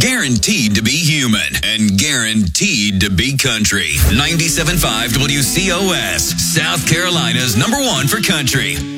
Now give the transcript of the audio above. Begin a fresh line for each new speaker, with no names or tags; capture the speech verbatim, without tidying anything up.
Guaranteed to be human and guaranteed to be country. ninety-seven point five W C O S, South Carolina's number one for country.